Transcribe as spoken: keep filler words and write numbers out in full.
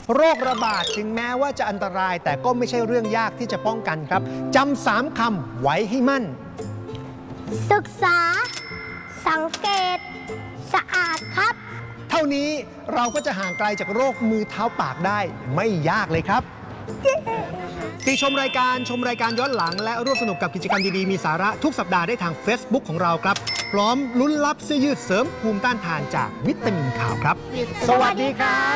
โรคระบาดถึงแม้ว่าจะอันตรายแต่ก็ไม่ใช่เรื่องยากที่จะป้องกันครับจำสามคำไว้ให้มั่นศึกษาสังเกตสะอาดครับเท่านี้เราก็จะห่างไกลจากโรคมือเท้าปากได้ไม่ยากเลยครับติชมรายการชมรายการย้อนหลังและร่วมสนุกกับกิจกรรมดีๆมีสาระทุกสัปดาห์ได้ทาง Facebook ของเราครับพร้อมลุ้นรับเสื้อยืดเสริมภูมิต้านทานจากวิตามินขาวครับสวัสดีครับ